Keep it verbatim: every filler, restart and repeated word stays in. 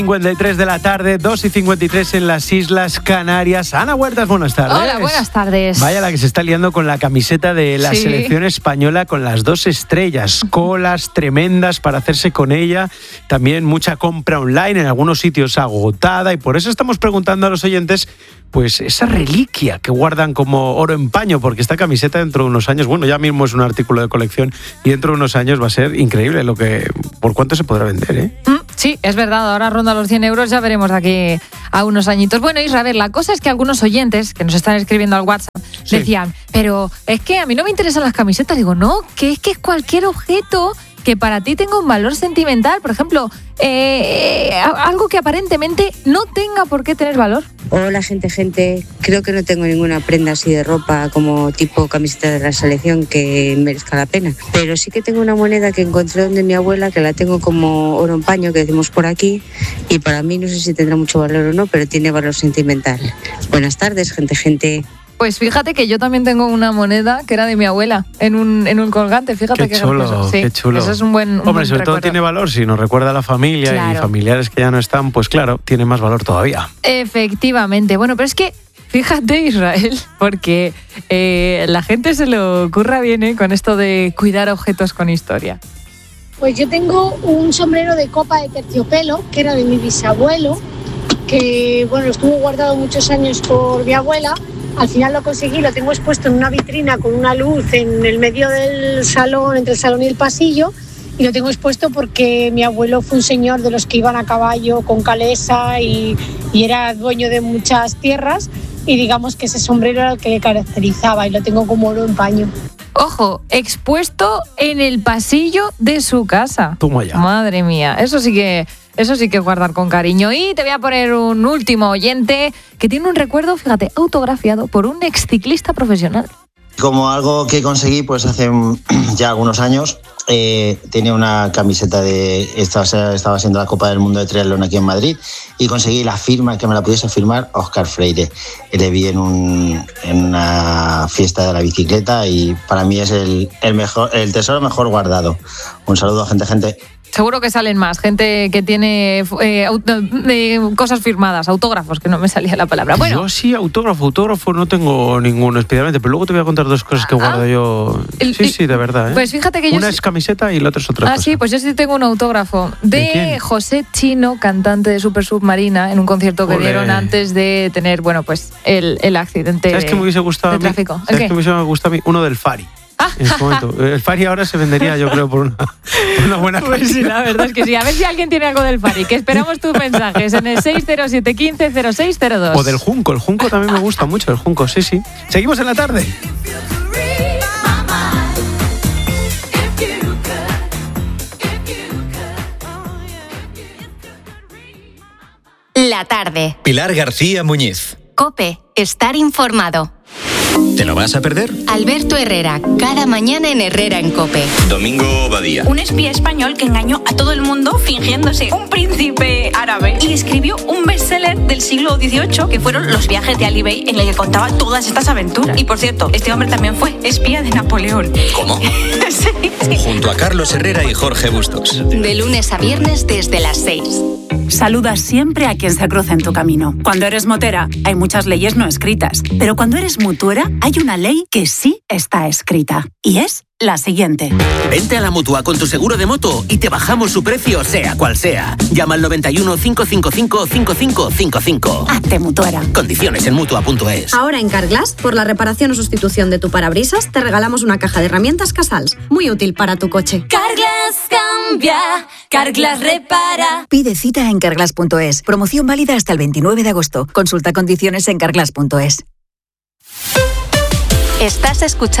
cincuenta y tres de la tarde, dos y cincuenta y tres en las Islas Canarias. Ana Huertas, buenas tardes. Hola, buenas tardes. Vaya la que se está liando con la camiseta de la sí. selección española con las dos estrellas. Colas tremendas para hacerse con ella. También mucha compra online, en algunos sitios agotada. Y por eso estamos preguntando a los oyentes, pues esa reliquia que guardan como oro en paño, porque esta camiseta dentro de unos años, bueno, ya mismo es un artículo de colección y dentro de unos años va a ser increíble lo que, por cuánto se podrá vender, ¿eh? Mm, sí, es verdad, ahora ronda los cien euros, ya veremos de aquí a unos añitos. Bueno, Isra, a ver, la cosa es que algunos oyentes que nos están escribiendo al WhatsApp sí. decían, pero es que a mí no me interesan las camisetas. Digo, no, que es que es cualquier objeto que para ti tenga un valor sentimental, por ejemplo, eh, algo que aparentemente no tenga por qué tener valor. Hola, gente, gente. Creo que no tengo ninguna prenda así de ropa como tipo camiseta de la selección que merezca la pena. Pero sí que tengo una moneda que encontré donde mi abuela, que la tengo como oro en paño, que decimos por aquí, y para mí no sé si tendrá mucho valor o no, pero tiene valor sentimental. Buenas tardes, gente, gente. Pues fíjate que yo también tengo una moneda que era de mi abuela en un, en un colgante, fíjate qué qué chulo, gracioso. Sí, qué chulo. Eso es un buen un Hombre, buen sobre recuerdo. todo tiene valor, si nos recuerda a la familia claro. y familiares que ya no están, pues claro, tiene más valor todavía. Efectivamente, bueno, pero es que fíjate, Israel, porque eh, la gente se lo curra bien ¿eh? con esto de cuidar objetos con historia. Pues yo tengo un sombrero de copa de terciopelo, que era de mi bisabuelo, que bueno, estuvo guardado muchos años por mi abuela. Al final lo conseguí, lo tengo expuesto en una vitrina con una luz en el medio del salón, entre el salón y el pasillo, y lo tengo expuesto porque mi abuelo fue un señor de los que iban a caballo con calesa y, y era dueño de muchas tierras, y digamos que ese sombrero era el que le caracterizaba, y lo tengo como oro en paño. Ojo, expuesto en el pasillo de su casa. Toma ya. Madre mía, eso sí que... Eso sí que es guardar con cariño. Y te voy a poner un último oyente que tiene un recuerdo, fíjate, autografiado por un exciclista profesional. Como algo que conseguí pues hace ya algunos años, eh, tenía una camiseta de... Estaba, estaba siendo la Copa del Mundo de Triatlón aquí en Madrid y conseguí la firma, que me la pudiese firmar Óscar Freire. Le vi en, un, en una fiesta de la bicicleta y para mí es el, el, mejor, el tesoro mejor guardado. Un saludo, gente, gente. Seguro que salen más, gente que tiene eh, auto, eh, cosas firmadas, autógrafos, que no me salía la palabra. Bueno, yo sí, autógrafo, autógrafo no tengo ninguno especialmente, pero luego te voy a contar dos cosas que guardo ah, yo. El, sí, sí, de verdad. ¿eh? Pues fíjate que yo... Una es camiseta y la otra es otra ah, cosa. Ah, sí, pues yo sí tengo un autógrafo de, ¿De José Chino, cantante de Super Submarina, en un concierto que Olé. dieron antes de tener, bueno, pues el, el accidente ¿Sabes qué me hubiese gustado de a mí? tráfico? ¿Sabes qué me hubiese gustado a mí? Uno del Fari. En este momento. El Fari ahora se vendería, yo creo, por una, por una buena cantidad. Pues sí, la verdad es que sí. A ver si alguien tiene algo del Fari, que esperamos tus mensajes en el seis cero siete uno cinco cero seis cero dos. O del Junco, el Junco también me gusta mucho, el Junco, sí, sí. Seguimos en la tarde. La tarde. Pilar García Muñiz. COPE. Estar informado. ¿Te lo vas a perder? Alberto Herrera, cada mañana en Herrera en COPE. Domingo Badía. Un espía español que engañó a todo el mundo fingiéndose un príncipe árabe y escribió un bestseller del siglo dieciocho que fueron Los viajes de Ali Bey, en el que contaba todas estas aventuras. Y por cierto, este hombre también fue espía de Napoleón. ¿Cómo? sí, sí. Junto a Carlos Herrera y Jorge Bustos. De lunes a viernes desde las seis. Saluda siempre a quien se cruza en tu camino. Cuando eres motera, hay muchas leyes no escritas. Pero cuando eres mutuera, hay una ley que sí está escrita. Y es la siguiente. Vente a la Mutua con tu seguro de moto y te bajamos su precio sea cual sea. Llama al noventa y uno, cinco cinco cinco, cinco cinco cinco cinco. Hazte mutuera. Condiciones en mutua punto es. Ahora en Carglass, por la reparación o sustitución de tu parabrisas, te regalamos una caja de herramientas Casals. Muy útil para tu coche. Carglass cambia, Carglass repara. Pide cita en carglass punto es. Promoción válida hasta el veintinueve de agosto. Consulta condiciones en carglass punto es. Estás escuchando